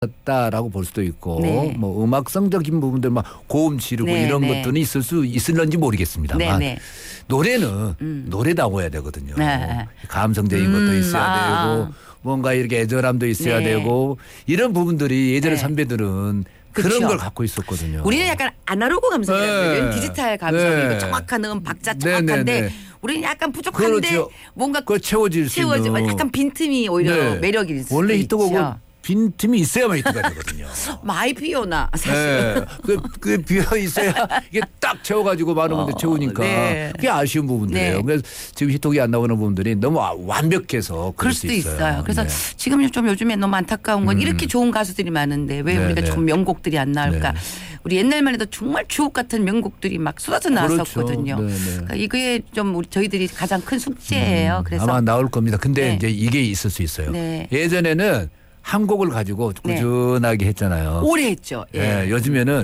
다라고 볼 수도 있고 네. 뭐 음악성적인 부분들 막 고음 지르고 네, 이런 네. 것들은 있을 수 있을런지 모르겠습니다만 네, 네. 노래는 노래다워야 되거든요. 네. 감성적인 것도 있어야 되고 아. 뭔가 이렇게 애절함도 있어야 네. 되고 이런 부분들이 예전에 네. 선배들은 그런 그쵸. 걸 갖고 있었거든요. 우리는 약간 아날로그 감성이었거든요. 네. 디지털 감성이고 네. 정확한 박자 네, 정확한데 네, 네. 우리는 약간 부족한데 그렇죠. 뭔가 그걸 채워질 수 있는 약간 빈틈이 오히려 네. 매력이 있을 원래 수 히트곡은 있죠. 빈틈이 있어야만 히트가 되거든요. 마이 피오나 사실. 네. 그 비어 있어야 이게 딱 채워가지고 많은 분들 채우니까 네. 그게 아쉬운 부분들이에요. 네. 그래서 지금 히트곡이 안 나오는 부분들이 너무 완벽해서 그럴 그럴 수도 수 있어요. 그래서 네. 지금 좀 요즘에 너무 안타까운 건 이렇게 좋은 가수들이 많은데 왜 네, 우리가 네. 좀 명곡들이 안 나올까. 네. 우리 옛날만 해도 정말 주옥 같은 명곡들이 막 쏟아져 나왔었거든요. 그렇죠. 네, 네. 그러니까 이게 좀 우리 저희들이 가장 큰 숙제예요. 그래서 아마 나올 겁니다. 근데 네. 이제 이게 있을 수 있어요. 네. 예전에는 한 곡을 가지고 꾸준하게 했잖아요. 오래 했죠. 예. 네, 요즘에는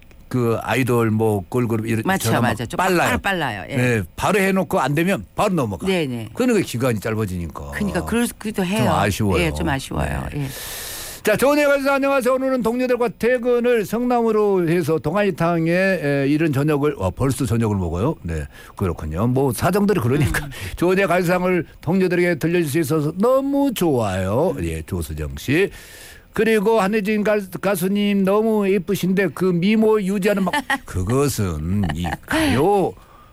그 아이돌 뭐 걸그룹 이런 맞죠. 좀 빨라요. 빨라요. 예. 네, 바로 해놓고 안 되면 바로 넘어가. 네네. 그러니까 기간이 짧아지니까. 그러니까 그러기도 해요. 좀 아쉬워요. 예, 좀 아쉬워요. 네. 예. 자, 좋은 애가서 안녕하세요. 오늘은 동료들과 퇴근을 성남으로 해서 동아리탕에 이른 저녁을 벌써 저녁을 먹어요. 네, 그렇군요. 뭐 사정들이 그러니까 좋은 애 가요상을 동료들에게 들려줄 수 있어서 너무 좋아요. 예, 조수정 씨. 그리고 한혜진 가수님 너무 예쁘신데 그 미모 유지하는 막 그것은 이 가요.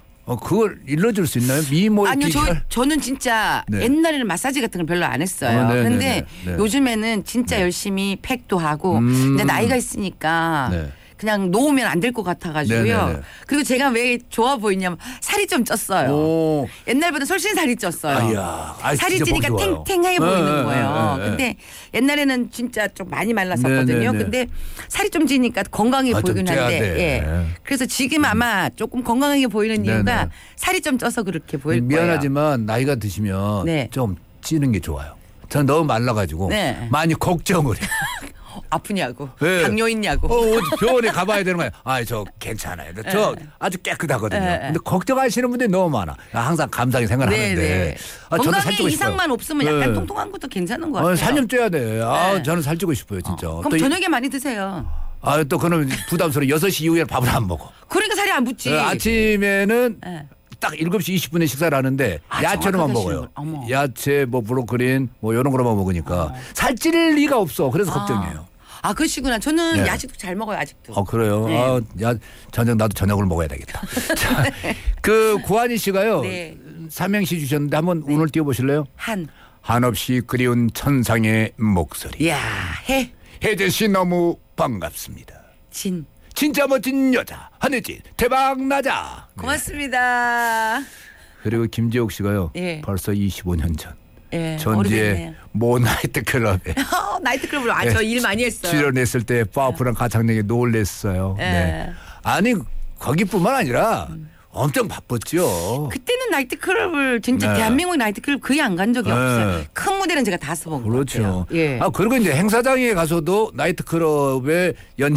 그걸 일러줄 수 있나요? 미모 아니요, 비결? 저는 진짜 네. 옛날에는 마사지 같은 걸 별로 안 했어요. 네, 근데 네, 네, 네. 요즘에는 진짜 열심히 팩도 하고 근데 나이가 있으니까 네. 그냥 놓으면 안 될 것 같아가지고요. 네, 네, 네. 그리고 제가 왜 좋아 보이냐면 살이 좀 쪘어요. 오. 옛날보다 훨씬 살이 쪘어요. 아이야. 살이 진짜 찌니까 보기 좋아요. 탱탱해 보이는 네, 거예요. 네, 네, 근데 옛날에는 진짜 좀 많이 말랐었거든요. 네, 네, 네. 근데 살이 좀 찌니까 건강해 좀 보이긴 쪄야 한데 돼. 예. 그래서 지금 아마 조금 건강하게 보이는 네, 이유가 네. 살이 좀 쪄서 그렇게 보일 거예요. 미안하지만 나이가 드시면 네. 좀 찌는 게 좋아요. 전 너무 말라가지고 네. 많이 걱정을 해. 아프냐고 네. 당뇨 있냐고. 병원에 가봐야 되는 거예요. 저 괜찮아요. 저 아주 깨끗하거든요. 네. 근데 걱정하시는 분들이 너무 많아. 항상 감사하게 생각하는데. 네네. 저도 건강에 살찌고 이상만 싶어요. 없으면 약간 네. 통통한 것도 괜찮은 것 같아요. 살 좀 쪄야 돼. 네. 저는 살찌고 싶어요, 진짜. 그럼 또 저녁에 많이 드세요. 또 그러면 부담스러워. 6시 이후에 밥을 안 먹어. 그러니까 살이 안 붙지. 아침에는 네. 딱 7시 20분에 식사를 하는데 야채로만 정확하게 먹어요. 어머. 야채 뭐 브로콜린 뭐 이런 거로만 먹으니까 살찔 리가 없어. 그래서 걱정이에요. 그러시구나. 저는 네. 야식도 잘 먹어요 아직도. 그래요. 네. 저녁 나도 저녁을 먹어야 되겠다. 자, 그 구한희 씨가요. 네. 삼행시 주셨는데 한번 운을 띄워보실래요? 한없이 그리운 천상의 목소리. 야, 혜재 씨 너무 반갑습니다. 진. 진짜 멋진 여자 한혜진 대박 나자. 고맙습니다. 그리고 김지옥 씨가요. 예. 벌써 25년 전. 예, 전주의 오래됐네요. 모 나이트 클럽에 나이트클럽으로 저 일 많이 했어요. 출연했을 때 파워풀한 가창력에 놀랬어요. 예. 네. 아니 거기뿐만 아니라 엄청 바빴죠. 그때는 나이트클럽을 진짜 네. 대한민국 나이트클럽 거의 안 간 적이 네. 없어요. 큰 무대는 제가 다 써본 것 그렇죠. 같아요. 예. 그리고 이제 행사장에 가서도 나이트클럽의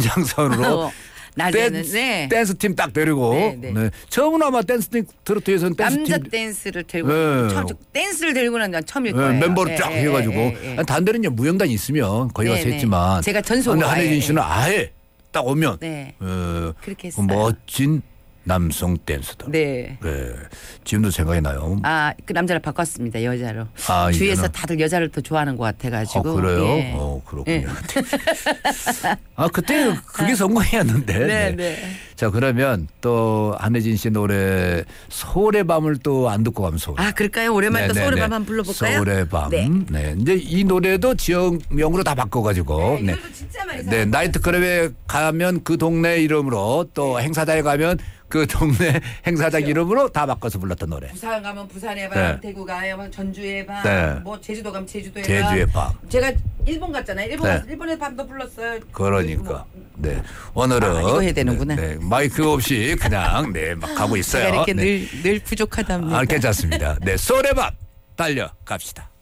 연장선으로 낮에는 네. 댄스 팀 딱 데리고 네, 네. 네. 처음으로 아마 댄스 트로트에서는 댄스 남자 팀 댄스를 들고 네. 댄스를 들고는 난 처음일 네, 거예요. 멤버를 예, 쫙 예, 해가지고 예, 예. 단대는 이제 무용단이 있으면 거기 가서 네, 네. 했지만 제가 전속으로 근데 한혜진 아예, 씨는 아예 딱 오면 네. 그렇게 그 했어요. 멋진 남성 댄서들. 네. 네. 지금도 생각이 나요. 그 남자를 바꿨습니다. 여자로. 아, 주위에서 이제는? 다들 여자를 더 좋아하는 것 같아가지고. 그래요? 예. 그렇군요. 예. 그때 그게 성공이었는데. 네, 네. 자, 그러면 또 한혜진 씨 노래 서울의 밤을 또 안 듣고 가면 서울. 그럴까요? 오랜만에 또 서울의 밤 한번 불러볼까요? 서울의 밤. 네. 네. 이제 이 노래도 지역명으로 다 바꿔가지고. 네, 이것도 진짜 많이 네. 나이트클럽에 가면 그 동네 이름으로 또 행사장에 가면 그 동네 행사장 그렇죠. 이름으로 다 바꿔서 불렀던 노래. 부산 가면 부산의 밤, 네. 대구 가면 전주의 밤, 네. 뭐 제주도 가면 제주도의 제주의 밤. 제가 일본 갔잖아요. 일본 네. 가서 일본의 밤도 불렀어요. 그러니까. 네. 오늘은 이거 해야 되는구나. 네, 마이크 없이 그냥 막 가고 있어요. 제가 이렇게 네. 늘 부족하답니다. 괜찮습니다. 네. 서울의 밤 달려 갑시다.